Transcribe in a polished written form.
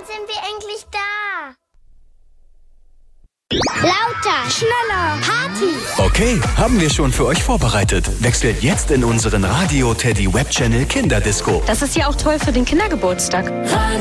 Wann sind wir endlich da? Lauter, schneller, Party. Okay, haben wir schon für euch vorbereitet. Wechselt jetzt in unseren Radio Teddy Web Channel Kinderdisco. Das ist ja auch toll für den Kindergeburtstag. Radio